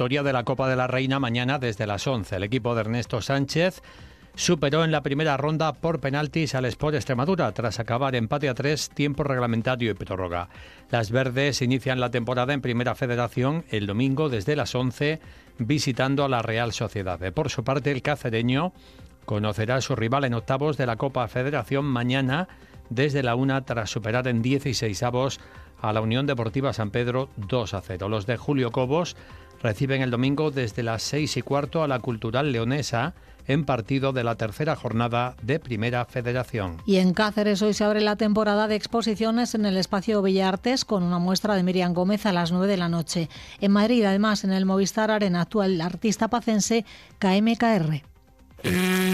eliminatoria de la Copa de la Reina mañana desde las 11. El equipo de Ernesto Sánchez superó en la primera ronda por penaltis al Sport Extremadura tras acabar empate a 3, tiempo reglamentario y prórroga. Las verdes inician la temporada en Primera Federación el domingo desde las 11 visitando a la Real Sociedad. Por su parte, el cacereño conocerá a su rival en octavos de la Copa Federación mañana desde la 1 tras superar en 16avos a la Unión Deportiva San Pedro 2-0. Los de Julio Cobos reciben el domingo desde las 6:15 a la Cultural Leonesa en partido de la tercera jornada de Primera Federación. Y en Cáceres hoy se abre la temporada de exposiciones en el Espacio Bellartes con una muestra de Miriam Gómez a las 9 de la noche. En Madrid, además, en el Movistar Arena actúa el artista pacense KMKR.